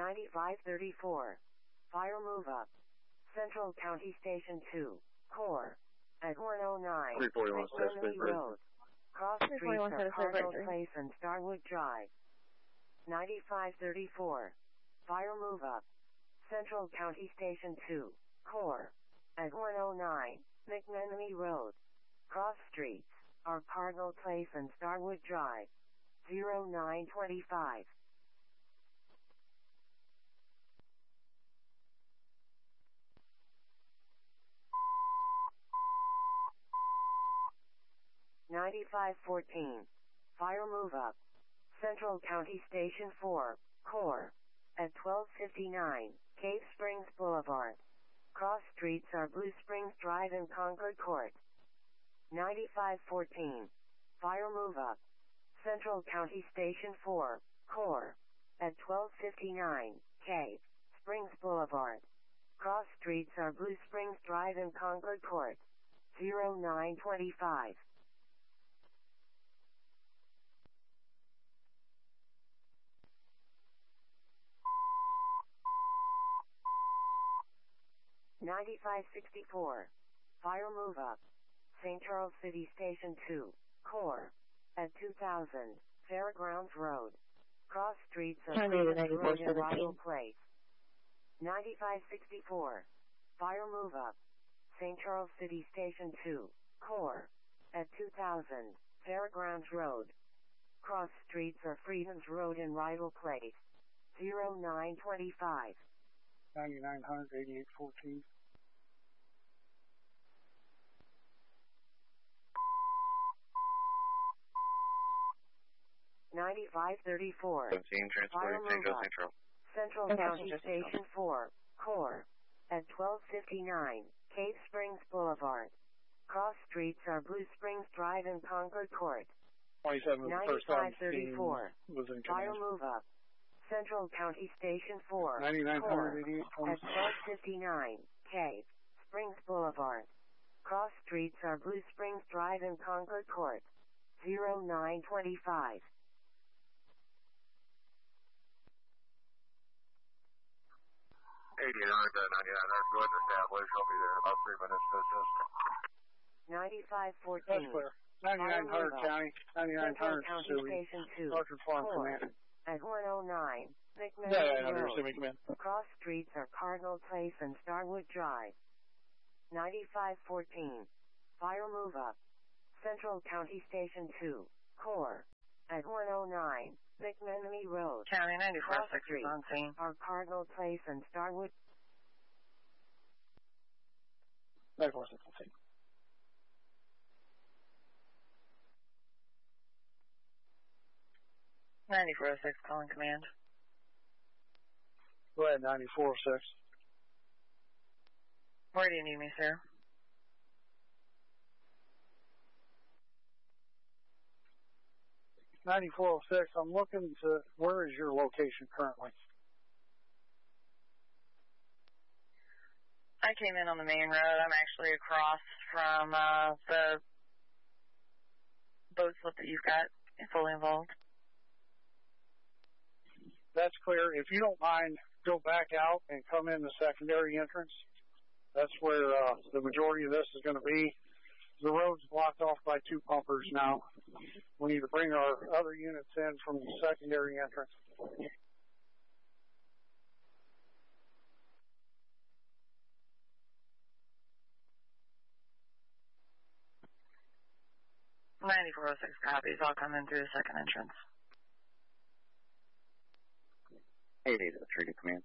9534. Fire move up. Central County Station 2. Core. At 109. 341 McMenemy Road. Cross streets are Cardinal Place and Starwood Drive. 9534. Fire move up. Central County Station 2. Core. At 109. McMenemy Road. Cross streets are Cardinal Place and Starwood Drive. 0925. $9514. Fire move up. Central County Station 4, Core. At 1259, Cave Springs Boulevard. Cross streets are Blue Springs Drive and Concord Court. 9514. Fire move up. Central County Station 4, Core. At 1259, Cave Springs Boulevard. Cross streets are Blue Springs Drive and Concord Court. 0925. $9564. Fire move up. St. Charles City Station 2, Core. At 2000, Fairgrounds Road. Cross streets of Road and Rival Place. 9564. Fire move up. St. Charles City Station 2, Core. At 2000, Fairgrounds Road. Cross streets are Freedoms Road and Rival Place. 0925. 9900 8814. $9534. 17, transport, Central. Central County Station 4, Core. At 1259, Cave Springs Boulevard. Cross streets are Blue Springs Drive and Concord Court. 9534. Fire move up. Central County Station 4, Core. At 1259, Cave Springs Boulevard. Cross streets are Blue Springs Drive and Concord Court. 0925. 8900, 9900, go ahead and establish. I'll be there in about 3 minutes to assist. 9514. That's clear. 9900 County, 9900 County Station 2, Orchard Farm Command. At 109, McMenemy Road. Cross streets are Cardinal Place and Starwood Drive. 9514. Fire move up. Central County Station 2, Core. At 109, McMenemy Road. County 94 Cross 6 streets on scene. are Cardinal Place and Starwood. 94 6 on scene. calling command. Go ahead, 94-6. Where do you need me, sir? I'm looking to, where is your location currently? I came in on the main road. I'm actually across from the boat slip that you've got fully involved. That's clear. If you don't mind, go back out and come in the secondary entrance. That's where the majority of this is going to be. The road's blocked off by 2 pumpers now. We need to bring our other units in from the secondary entrance. $9406 copies. I'll come in through the second entrance. 8803 to command.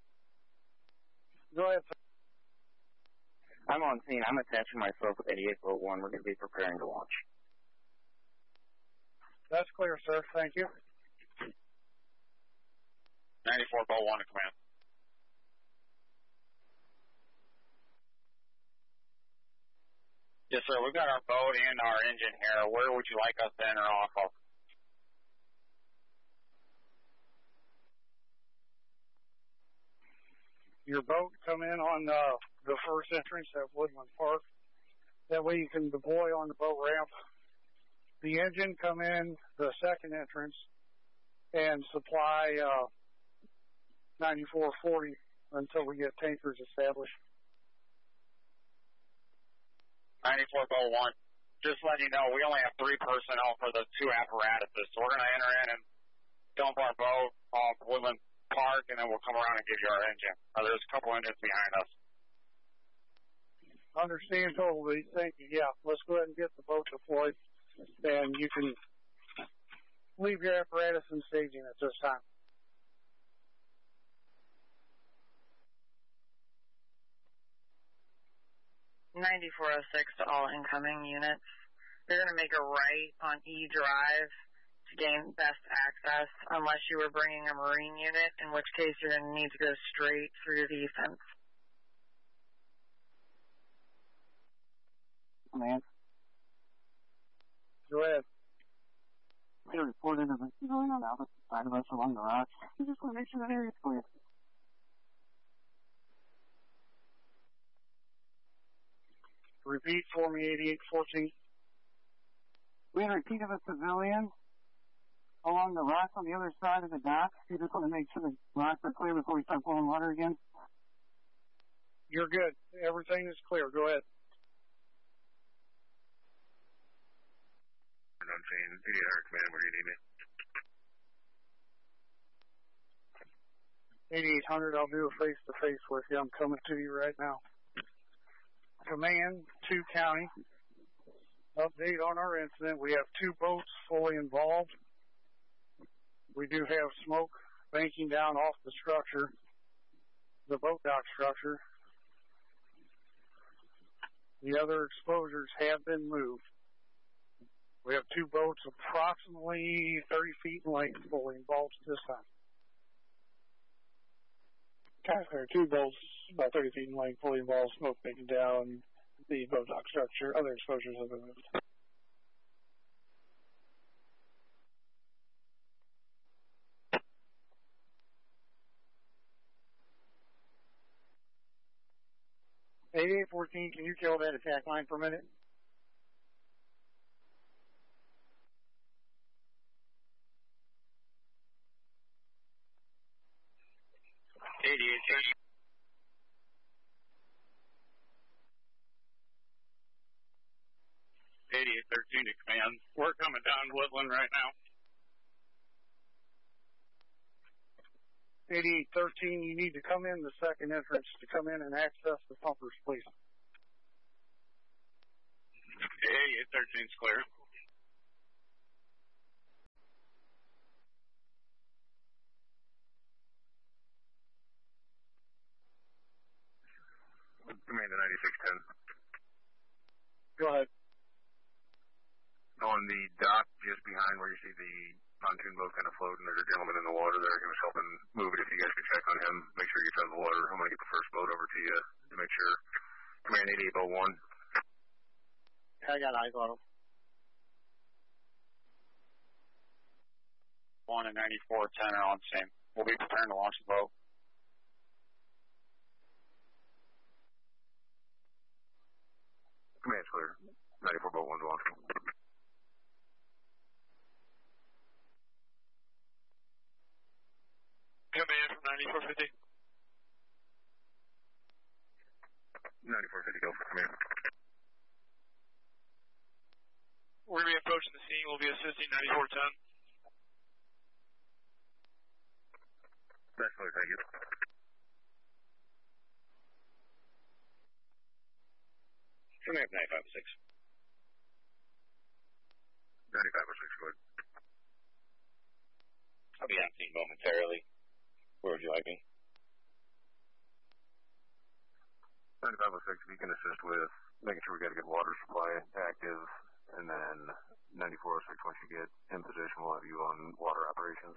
Go ahead, sir. I'm on scene. I'm attaching myself with 88 1. We're going to be preparing to launch. That's clear, sir. Thank you. 94 1 to command. Yes, sir. We've got our boat and our engine here. Where would you like us to enter off of? Your boat come in on the first entrance at Woodland Park. That way you can deploy on the boat ramp. The engine come in the second entrance and supply 9440 until we get tankers established. 9401. Just letting you know, we only have 3 personnel for the 2 apparatuses, so we're going to enter in and dump our boat off Woodland Park, and then we'll come around and give you our engine. There's a couple engines behind us. Understand totally. Thank you. Yeah, let's go ahead and get the boat deployed, and you can leave your apparatus in staging at this time. (9406) to all incoming units. You're going to make a right on E Drive to gain best access, unless you were bringing a Marine unit, in which case you're going to need to go straight through the fence. Man. Go ahead. We reported of a going on the opposite side of us along the rocks. We just want to make sure that area's clear. Repeat for me, 8814. We had a repeat of a civilian along the rocks on the other side of the dock. We just want to make sure the rocks are clear before we start flowing water again. You're good. Everything is clear. Go ahead. I'm saying 8800 command, where do you need me? 8800, I'll do a face-to-face with you. I'm coming to you right now. Command, 2 County. Update on our incident. We have 2 boats fully involved. We do have smoke banking down off the structure, the boat dock structure. The other exposures have been moved. We have 2 boats approximately 30 feet in length fully involved at this time. There are 2 boats about 30 feet in length fully involved, smoke making down the boat dock structure. Other exposures have been moved. (8814), can you kill that attack line for a minute? (8813) to command. We're coming down Woodland right now. 8813, you need to come in the second entrance to come in and access the pumpers, please. 8813 is clear. Command to 9610. Go ahead. On the dock just behind where you see the pontoon boat kind of floating, there's a gentleman in the water there. He was helping move it. If you guys could check on him, make sure you get out of the water. I'm going to get the first boat over to you to make sure. Command 8801. I got eyes on him. 1 and 9410 are on scene. We'll be preparing to launch the boat. Command's clear. 94 boat 1's launching. Command from 9450. 9450, go for command. We're going to be approaching the scene. We'll be assisting 9410. That's clear, thank you. Command 9506. 9506, go ahead. I'll be on scene momentarily. Where would you like me? 9506, if you can assist with making sure we got a good water supply active, and then 9406, once you get in position, we'll have you on water operations.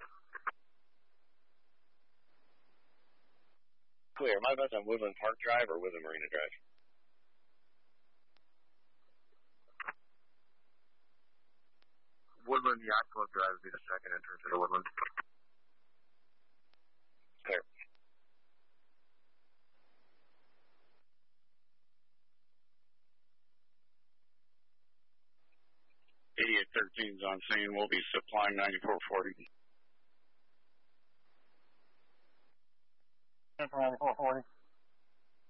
Clear. Am I best on Woodland Park Drive or Woodland Marina Drive? Woodland Yacht Club Drive would be the second entrance into Woodland. Clear. (8813's on scene. We'll be supplying 9440. Central 9440.